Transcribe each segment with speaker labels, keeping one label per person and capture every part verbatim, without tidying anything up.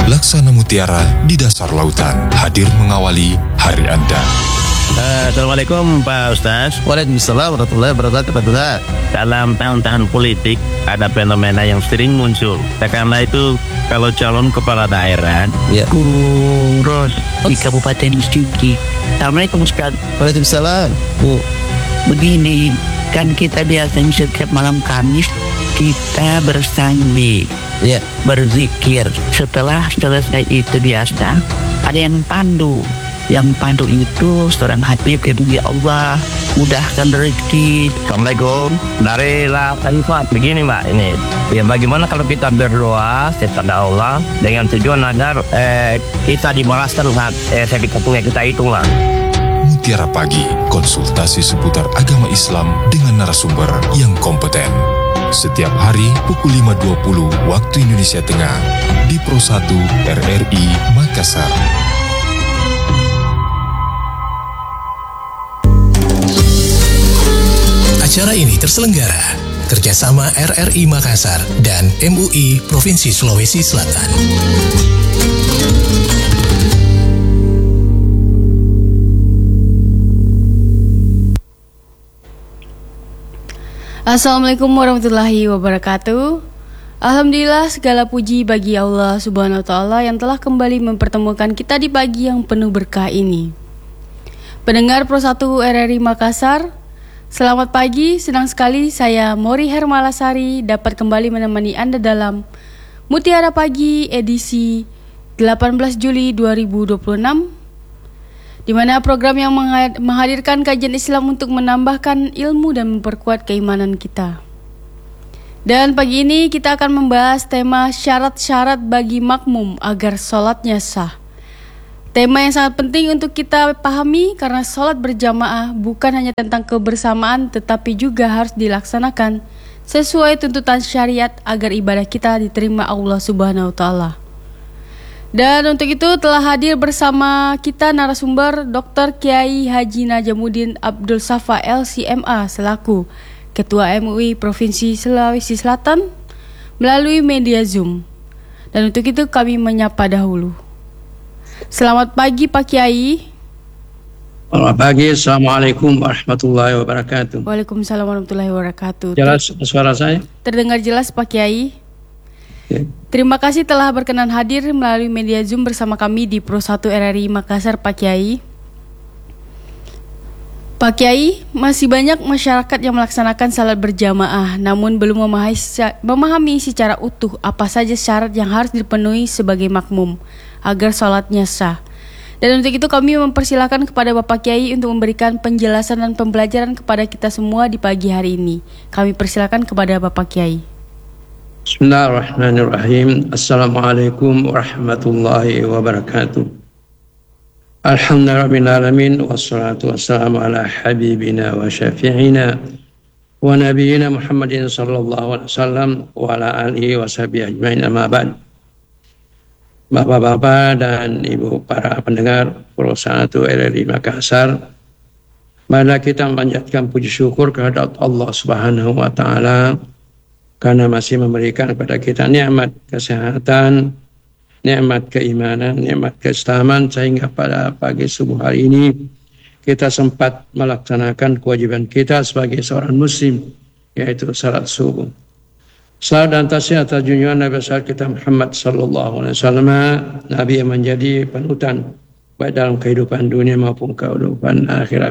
Speaker 1: Laksana mutiara di dasar lautan hadir mengawali hari Anda.
Speaker 2: Uh, Assalamualaikum Pak Ustaz.
Speaker 3: Waalaikumsalam warahmatullahi wabarakatuh Pak Ustaz.
Speaker 2: Dalam tahun-tahun politik ada fenomena yang sering muncul. Karena itu kalau calon kepala daerah
Speaker 3: ya.
Speaker 2: Kurus di Kabupaten Sigi. Assalamualaikum Ustaz.
Speaker 3: Waalaikumsalam.
Speaker 2: Bu, begini kan kita biasanya setiap malam Kamis kita bersanding,
Speaker 3: ya,
Speaker 2: berzikir. Setelah selesai itu biasa ada yang pandu. Yang pandu itu seorang Habib, ya Allah mudahkan rezeki. Assalamualaikum. Dari La Khalifat. Begini Mbak, ini ya, bagaimana kalau kita berdoa kepada Allah dengan tujuan agar eh, kita dibalaskan dengan eh, sedekah kita itu lah.
Speaker 1: Mutiara Pagi, konsultasi seputar agama Islam dengan narasumber yang kompeten. Setiap hari pukul lima dua puluh waktu Indonesia Tengah di Pro satu R R I Makassar.
Speaker 4: Acara ini terselenggara kerjasama R R I Makassar dan M U I Provinsi Sulawesi Selatan.
Speaker 5: Assalamualaikum warahmatullahi wabarakatuh. Alhamdulillah, segala puji bagi Allah Subhanahu wa Ta'ala yang telah kembali mempertemukan kita di pagi yang penuh berkah ini. Pendengar Pro satu R R I Makassar, selamat pagi. Senang sekali saya Mori Hermalasari dapat kembali menemani Anda dalam Mutiara Pagi edisi delapan belas Juli dua ribu dua puluh enam, di mana program yang menghadirkan kajian Islam untuk menambahkan ilmu dan memperkuat keimanan kita. Dan pagi ini kita akan membahas tema syarat-syarat bagi makmum agar sholatnya sah. Tema yang sangat penting untuk kita pahami karena sholat berjamaah bukan hanya tentang kebersamaan tetapi juga harus dilaksanakan sesuai tuntutan syariat agar ibadah kita diterima Allah Subhanahu wa Ta'ala. Dan untuk itu telah hadir bersama kita narasumber Doktor Kiai Haji Najamuddin Abdul Safa L C M A selaku Ketua M U I Provinsi Sulawesi Selatan melalui media Zoom. Dan untuk itu kami menyapa dahulu. Selamat pagi Pak Kiai.
Speaker 6: Selamat pagi, Assalamualaikum warahmatullahi wabarakatuh.
Speaker 5: Waalaikumsalam warahmatullahi wabarakatuh.
Speaker 6: Jelas suara saya?
Speaker 5: Terdengar jelas Pak Kiai.
Speaker 6: Ya.
Speaker 5: Terima kasih telah berkenan hadir melalui media Zoom bersama kami di Pro satu R R I Makassar, Pak Kiai. Pak Kiai, masih banyak masyarakat yang melaksanakan salat berjamaah namun belum memahami secara utuh apa saja syarat yang harus dipenuhi sebagai makmum agar salatnya sah. Dan untuk itu kami mempersilahkan kepada Bapak Kiai untuk memberikan penjelasan dan pembelajaran kepada kita semua di pagi hari ini. Kami persilakan kepada Bapak Kiai.
Speaker 6: Bismillahirrahmanirrahim. Assalamualaikum warahmatullahi wabarakatuh. Alhamdulillahirrahmanirrahim. Wassalatu wassalamu ala habibina wa syafi'ina wa nabiyina Muhammadin sallallahu alaihi wasallam wa ala alihi wa sahbihi ajma'in, amma ba'd. Bapak-bapak dan ibu para pendengar Pro satu R R I Makassar, marilah kita memanjatkan puji syukur kehadirat Allah Subhanahu wa Ta'ala karena masih memberikan kepada kita nikmat kesehatan, nikmat keimanan, nikmat keislaman, sehingga pada pagi subuh hari ini kita sempat melaksanakan kewajiban kita sebagai seorang muslim, yaitu salat subuh. Salat dan tasbih atas junjungan Nabi besar kita Muhammad sallallahu alaihi wasallam, Nabi yang menjadi panutan baik dalam kehidupan dunia maupun kehidupan akhirat.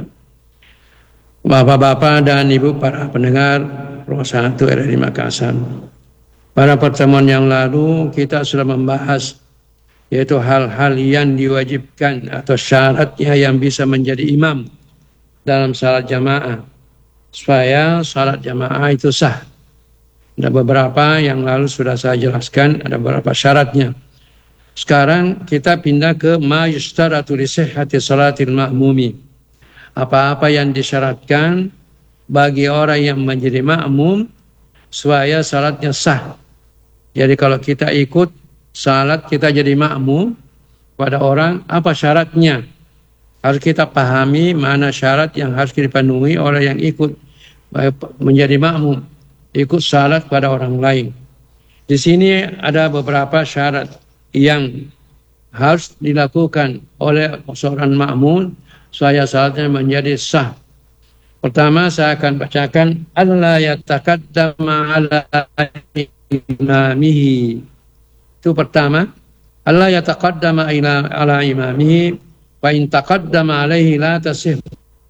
Speaker 6: Bapak-bapak dan ibu para pendengar Pro satu R R I Makassar, pada pertemuan yang lalu kita sudah membahas yaitu hal-hal yang diwajibkan atau syaratnya yang bisa menjadi imam dalam salat jamaah supaya salat jamaah itu sah. Ada beberapa yang lalu sudah saya jelaskan, ada beberapa syaratnya. Sekarang kita pindah ke ma yustaratu li sihhati salatil ma'mumi. Apa-apa yang disyaratkan bagi orang yang menjadi makmum supaya salatnya sah. Jadi kalau kita ikut salat, kita jadi makmum pada orang, apa syaratnya? Harus kita pahami mana syarat yang harus dipenuhi orang yang ikut menjadi makmum, ikut salat pada orang lain. Di sini ada beberapa syarat. yang harus dilakukan oleh seorang makmum supaya salatnya menjadi sah. Pertama saya akan bacakan alla yataqaddama ala imamihi. Itu pertama, alla yataqaddama ila ala imamihi fa in taqaddama alaihi la tasih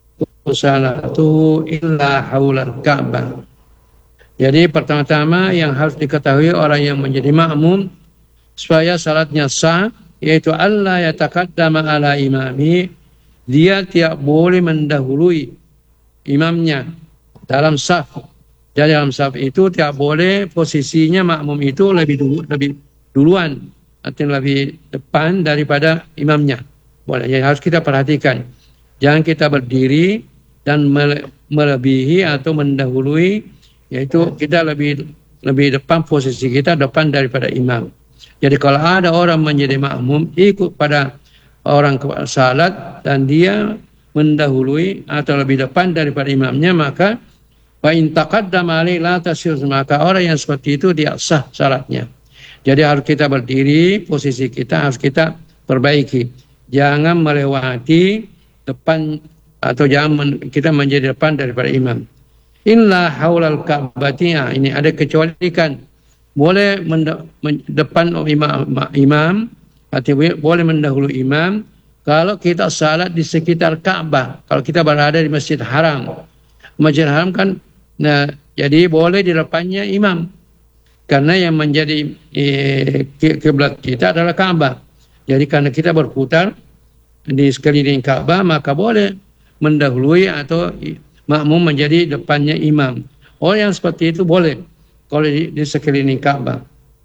Speaker 6: salatuhu illa haulal Ka'bah. Jadi pertama-tama yang harus diketahui orang yang menjadi makmum supaya salatnya sah, yaitu alla yataqaddama ala imami, dia tidak boleh mendahului imamnya dalam saf. Jadi dalam saf itu tidak boleh posisinya makmum itu lebih dulu, lebih duluan atau lebih depan daripada imamnya. Boleh, yang harus kita perhatikan. Jangan kita berdiri dan melebihi atau mendahului, yaitu kita lebih lebih depan, posisi kita depan daripada imam. Jadi kalau ada orang menjadi makmum ikut pada orang salat dan dia mendahului atau lebih depan daripada imamnya, maka fa in taqaddama alaihi la tasir, maka orang yang seperti itu dia sah salatnya. Jadi harus kita berdiri, posisi kita harus kita perbaiki. Jangan melewati depan atau jangan men, kita menjadi depan daripada imam. Illa haulal Ka'bati, ini ada kecualikan. Boleh mende, men, depan imam, imam atau boleh mendahului imam kalau kita salat di sekitar Ka'bah. Kalau kita berada di Masjid Haram, Masjid Haram kan, nah, jadi boleh di depannya imam karena yang menjadi eh, kiblat kita adalah Ka'bah. Jadi karena kita berputar di sekeliling Ka'bah, maka boleh mendahului atau makmum menjadi depannya imam. Orang yang seperti itu boleh kalau di, di sekeliling Ka'bah.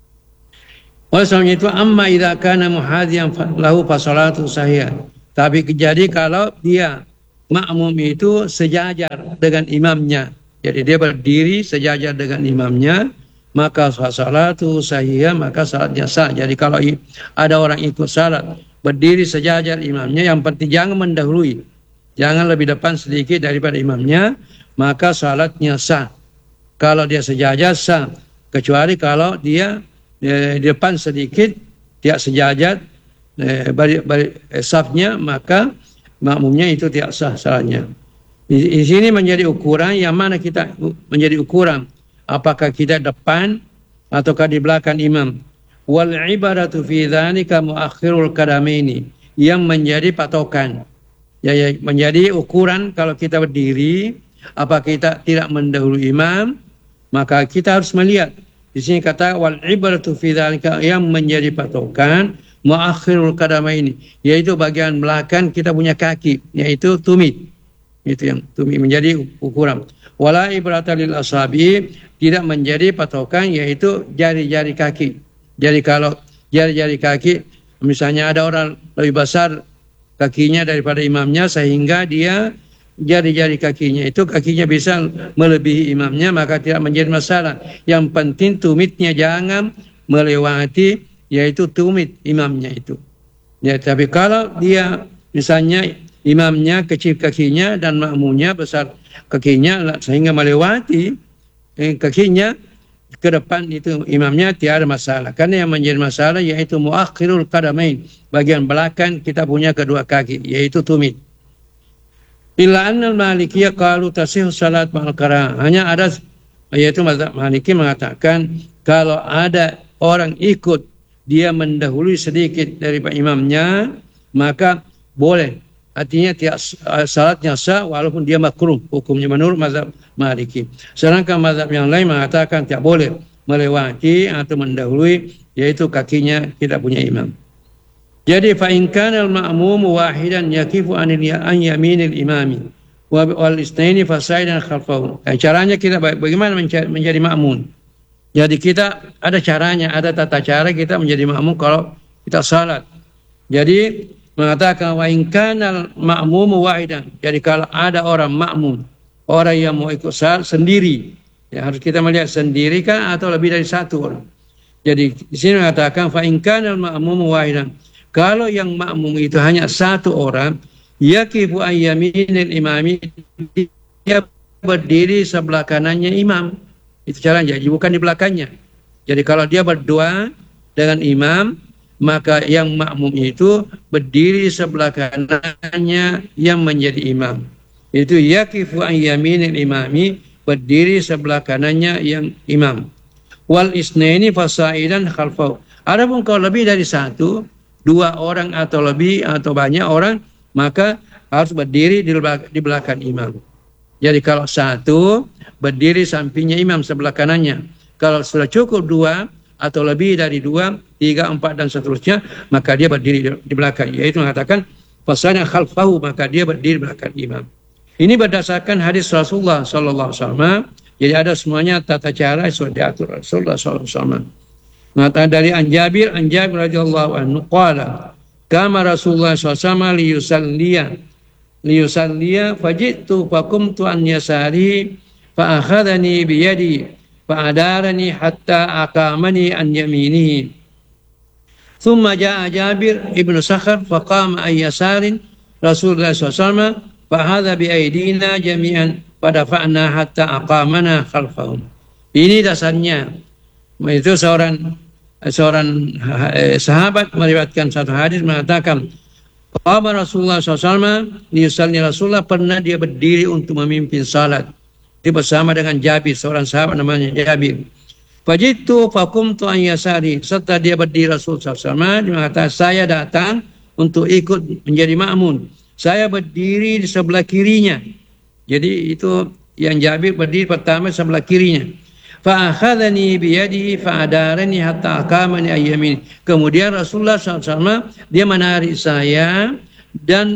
Speaker 6: Oleh sebab itu, amma idza kana muhadiyan lahu fa salatu sahih. Tapi jadi kalau dia makmum itu sejajar dengan imamnya, jadi dia berdiri sejajar dengan imamnya, maka salatu sahih, maka salatnya sah. Jadi kalau ada orang ikut salat berdiri sejajar imamnya, yang penting jangan mendahului, jangan lebih depan sedikit daripada imamnya, maka salatnya sah. Kalau dia sejajar sah, kecuali kalau dia eh, di depan sedikit, tidak sejajar eh, bari, bari, eh, safnya, maka makmumnya itu tidak sah salatnya. Di, di sini menjadi ukuran, yang mana kita menjadi ukuran, apakah kita depan ataukah di belakang imam. Wal ibaratu fi dzalika muakhirul qadamaini, yang menjadi patokan, ya, ya menjadi ukuran kalau kita berdiri apa kita tidak mendahului imam, maka kita harus melihat di sini kata wal ibaratu fi dzalika, yang menjadi patokan muakhirul qadamaini, yaitu bagian belakang kita punya kaki, yaitu tumit. Itu yang tumit menjadi ukuran. Wala ibrata lil asabi, tidak menjadi patokan, yaitu jari-jari kaki. Jadi kalau jari-jari kaki, misalnya ada orang lebih besar kakinya daripada imamnya, sehingga dia jari-jari kakinya itu kakinya bisa melebihi imamnya, maka tidak menjadi masalah. Yang penting tumitnya jangan melewati, yaitu tumit imamnya itu. Ya, tapi kalau dia misalnya imamnya kecil kakinya dan makmumnya besar kakinya sehingga melewati eh, kakinya ke depan, itu imamnya tiada masalah. Karena yang menjadi masalah yaitu muakhirul qadamain, bagian belakang kita punya kedua kaki, yaitu tumit. Illa annal malikiyah qalu tasih salat ma'al karah. Hanya ada, yaitu mazhab Maliki mengatakan kalau ada orang ikut dia mendahului sedikit daripada imamnya, maka boleh. Artinya tidak salatnya sah walaupun dia makruh, hukumnya menurut mazhab Maliki. Sedangkan mazhab yang lain mengatakan tidak boleh melewati atau mendahului, yaitu kakinya tidak punya imam. Jadi fa in kana al-ma'mum wahidan yakifu an yaminil imami wal isnaini fasaidan khalfahu. Caranya kita bagaimana menjadi makmum? Jadi kita ada caranya, ada tata cara kita menjadi makmum kalau kita salat. Jadi mengatakan wa in kana al-ma'mum wahidan. Jadi kalau ada orang makmum, orang yang mau ikut salat sendiri, ya harus kita melihat sendiri kah atau lebih dari satu orang. Jadi di sini mengatakan fa in kana al-ma'mum wahidan. Kalau yang makmum itu hanya satu orang, yakifu an yaminil imami, dia berdiri sebelah kanannya imam. Itu caranya, bukan di belakangnya. Jadi kalau dia berdua dengan imam, maka yang makmum itu berdiri sebelah kanannya yang menjadi imam. Itu yaqifu an yaminil imami, berdiri sebelah kanannya yang imam. Wal isnaini fasaidan khalfahu. Adapun kalau lebih dari satu, dua orang atau lebih atau banyak orang, maka harus berdiri di belakang, di belakang imam. Jadi kalau satu, berdiri sampingnya imam sebelah kanannya. Kalau sudah cukup dua atau lebih dari dua, tiga, empat dan seterusnya, maka dia berdiri di, di belakang. Yaitu mengatakan fasaidan khalfahu, maka dia berdiri di belakang imam. Ini berdasarkan hadis Rasulullah Sallallahu Alaihi Wasallam. Jadi ada semuanya tata cara yang sudah diatur Rasulullah Sallallahu Alaihi Wasallam. Mengatakan dari An Jabir, An Jabir radhiyallahu anhu qala, kama Rasulullah Sallallahu Alaihi Wasallam liyusalliya liyusalliya fajitu faqumtu an yasari fa akhadhani bi yadi fa adarani hatta aqamani an yaminihi. Thumma jaa Jabir ibnu Sakhar faqama an yasarin Rasulullah Sallallahu Alaihi Wasallam fahadha bi aidina jami'an fadafa'na hatta aqamana khalfahum. Ini dasarnya. Itu seorang seorang eh, sahabat meriwayatkan satu hadis mengatakan, qama Rasulullah sallallahu alaihi wasallam liyusalli, Rasulullah pernah dia berdiri untuk memimpin salat. Dia bersama dengan Jabir, seorang sahabat namanya Jabir. Fajitu faqumtu an yasari. Setelah dia berdiri Rasulullah sallallahu alaihi wasallam, dia mengatakan, saya datang untuk ikut menjadi makmum. Saya berdiri di sebelah kirinya. Jadi itu yang Jabir berdiri pertama sebelah kirinya. Fa akhadhani bi yadihi fa adarani hatta aqamani ayyamin. Kemudian Rasulullah sallallahu alaihi wasallam dia menarik saya dan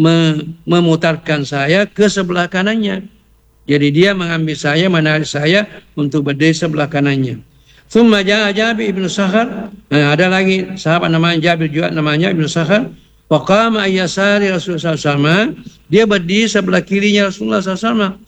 Speaker 6: memutarkan saya ke sebelah kanannya. Jadi dia mengambil saya, menarik saya untuk berdiri sebelah kanannya. Tsumma jaa Jabir ibnu Sakhar. Nah, ada lagi sahabat namanya Jabir juga namanya ibnu Sakhar. Waqama ayyasari Rasulullah sallallahu alaihi wasallam, dia berdiri sebelah kirinya Rasulullah sallallahu alaihi wasallam.